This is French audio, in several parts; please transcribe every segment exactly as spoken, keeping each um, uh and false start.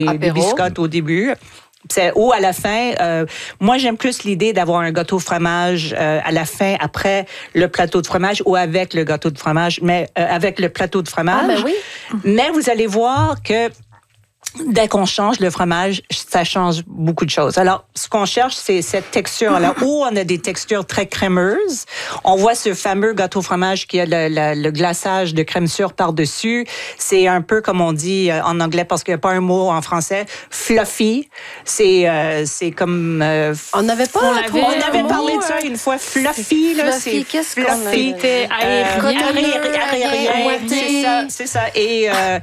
des biscottes au début. C'est, ou à la fin, euh, moi j'aime plus l'idée d'avoir un gâteau fromage euh, à la fin, après le plateau de fromage ou avec le gâteau de fromage, mais euh, avec le plateau de fromage. Ah, ben oui. Mais vous allez voir que dès qu'on change le fromage, ça change beaucoup de choses. Alors, ce qu'on cherche, c'est cette texture-là, où on a des textures très crémeuses. On voit ce fameux gâteau fromage qui a le, le, le glaçage de crème sûre par-dessus. C'est un peu, comme on dit en anglais, parce qu'il n'y a pas un mot en français, fluffy. C'est, euh, c'est comme... Euh, on n'avait pas... On avait, on avait parlé de ça une fois. Fluffy, là, fluffy, c'est... Qu'est-ce fluffy. C'était aérien. C'est ça, c'est ça. Et, euh,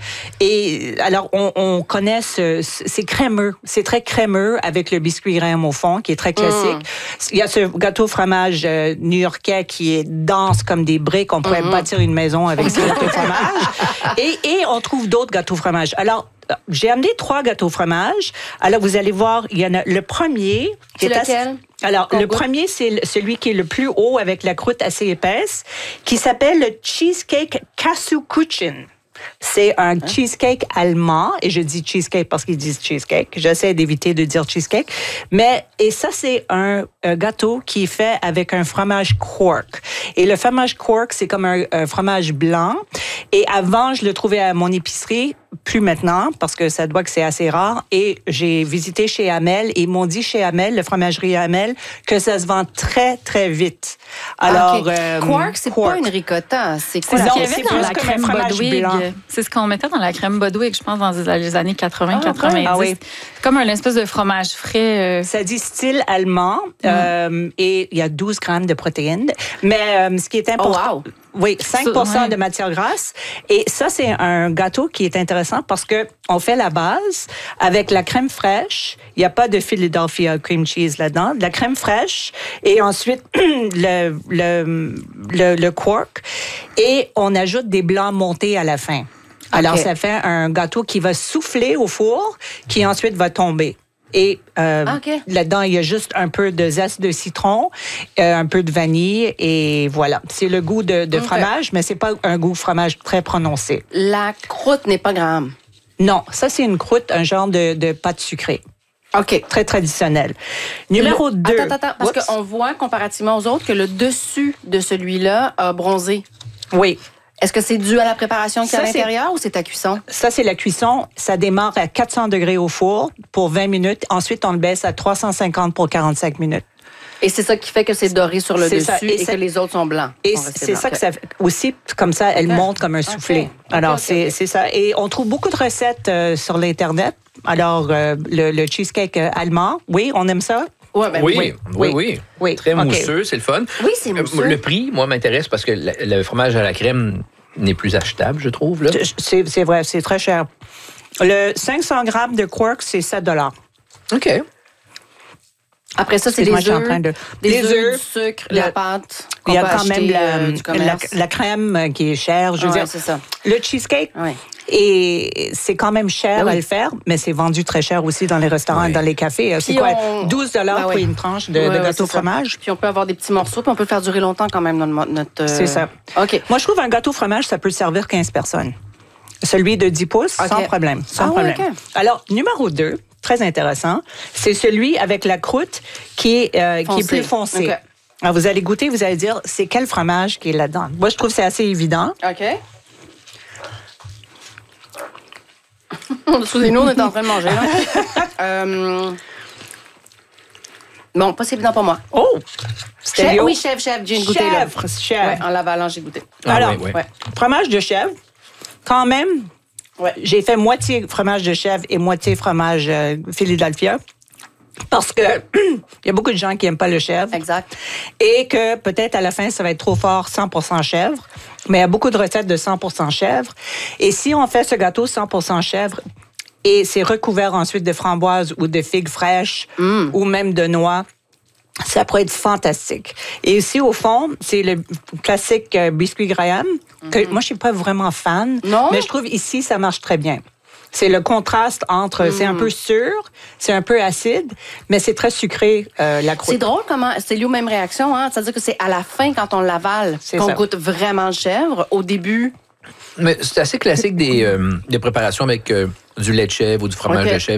et alors, on, on connaît ce, c'est crémeux. C'est très crémeux avec le biscuit Graham au fond, qui est très classique. Mm. Il y a ce gâteau fromage euh, new-yorkais qui est dense comme des briques. On pourrait mm-hmm. bâtir une maison avec ce gâteau fromage. Et, et on trouve d'autres gâteaux fromage. Alors, j'ai amené trois gâteaux fromage. Alors, vous allez voir, il y en a le premier. C'est lequel? Assez, alors, le premier, c'est celui qui est le plus haut avec la croûte assez épaisse, qui s'appelle le Cheesecake Käsekuchen. C'est un hein? cheesecake allemand, et je dis cheesecake parce qu'ils disent cheesecake. J'essaie d'éviter de dire cheesecake. Mais, et ça, c'est un, un gâteau qui est fait avec un fromage Quark. Et le fromage Quark, c'est comme un, un fromage blanc. Et avant, je le trouvais à mon épicerie, plus maintenant, parce que ça doit que c'est assez rare. Et j'ai visité chez Hamel, et ils m'ont dit chez Hamel, le fromagerie Hamel, que ça se vend très, très vite. Alors, okay. euh, Quark, c'est Quark. Pas une ricotta. C'est quoi? C'est la ce qu'il y avait dans la crème Bodwig. C'est ce qu'on mettait dans la crème Bodwig, je pense, dans les années quatre-vingts quatre-vingt-dix. Ah, oui. Comme un espèce de fromage frais. Euh... Ça dit style allemand. Mm. Euh, et il y a douze grammes de protéines. Mais euh, ce qui est important... Oh, wow. Oui, cinq pour cent de matière grasse. Et ça, c'est un gâteau qui est intéressant parce que on fait la base avec la crème fraîche. Il n'y a pas de Philadelphia cream cheese là-dedans. De la crème fraîche. Et ensuite, le, le, le, le quark. Et on ajoute des blancs montés à la fin. Alors, okay. ça fait un gâteau qui va souffler au four, qui ensuite va tomber. Et euh, okay. là-dedans, il y a juste un peu de zeste de citron, euh, un peu de vanille, et voilà. C'est le goût de, de okay. fromage, mais c'est pas un goût fromage très prononcé. La croûte n'est pas graham. Non, ça, c'est une croûte, un genre de, de pâte sucrée. OK. Très traditionnel. Numéro deux. Attends, attends, parce qu'on voit, comparativement aux autres, que le dessus de celui-là a bronzé. Oui. Est-ce que c'est dû à la préparation qui est à l'intérieur ou c'est ta cuisson? Ça, c'est la cuisson. Ça démarre à quatre cents degrés au four pour vingt minutes. Ensuite, on le baisse à trois cent cinquante pour quarante-cinq minutes. Et c'est ça qui fait que c'est doré sur le c'est dessus et, et ça, que les autres sont blancs. Et c'est ça que ça fait. Aussi, comme ça, elle okay. monte comme un soufflé. Okay. Alors, okay, c'est, okay. c'est ça. Et on trouve beaucoup de recettes euh, sur l'Internet. Alors, euh, le, le cheesecake euh, allemand, oui, on aime ça? Ouais, ben oui, oui, oui, oui, oui. Très okay. mousseux, c'est le fun. Oui, c'est mousseux. Le prix, moi, m'intéresse parce que le, le fromage à la crème n'est plus achetable, je trouve. Là. C'est, c'est vrai, c'est très cher. Le cinq cents grammes de quark, c'est sept dollars. OK. Après ça, c'est les œufs, de... les œufs, du sucre, le... la pâte. Il y a quand même la, la, la crème qui est chère. Je veux ouais, dire, c'est ça. Le cheesecake, ouais. et c'est quand même cher oui. à le faire, mais c'est vendu très cher aussi dans les restaurants oui. et dans les cafés. Puis c'est quoi, on... douze dollars ben oui. pour une tranche de, ouais, de gâteau ouais, fromage? Ça. Puis on peut avoir des petits morceaux, puis on peut le faire durer longtemps quand même dans notre... C'est ça. OK. Moi, je trouve un gâteau fromage, ça peut servir quinze personnes. Celui de dix pouces, okay. sans problème. Sans ah, problème. Ouais, okay. Alors, numéro deux, très intéressant, c'est celui avec la croûte qui est, euh, qui est plus foncée. Okay. Alors, vous allez goûter, vous allez dire, c'est quel fromage qui est là-dedans? Moi, je trouve que c'est assez évident. OK. Excusez-nous, on est en train de manger. Là. euh... Bon, pas si évident pour moi. Oh! Chèvre, oui, chèvre, chèvre. J'ai une goûté là. Chèvre, chèvre. Ouais, en l'avalant, j'ai goûté. Ah, Alors, oui, oui. Ouais. fromage de chèvre, quand même, ouais. j'ai fait moitié fromage de chèvre et moitié fromage euh, Philadelphia. Parce que il y a beaucoup de gens qui n'aiment pas le chèvre. Exact. Et que peut-être à la fin, ça va être trop fort, cent pour cent chèvre. Mais il y a beaucoup de recettes de cent pour cent chèvre. Et si on fait ce gâteau cent pour cent chèvre et c'est recouvert ensuite de framboises ou de figues fraîches mm. ou même de noix, ça pourrait être fantastique. Et aussi, au fond, c'est le classique euh, biscuit Graham, que mm-hmm. moi, je ne suis pas vraiment fan. Non? Mais je trouve ici, ça marche très bien. C'est le contraste entre, mm. c'est un peu sûr, c'est un peu acide, mais c'est très sucré, euh, la croûte. C'est drôle comment, c'est lié aux mêmes réactions, hein. C'est-à-dire que c'est à la fin, quand on l'avale, c'est qu'on ça. Goûte vraiment le chèvre. Au début, Mais c'est assez classique des, euh, des préparations avec euh, du lait de chèvre ou du fromage okay. de chèvre.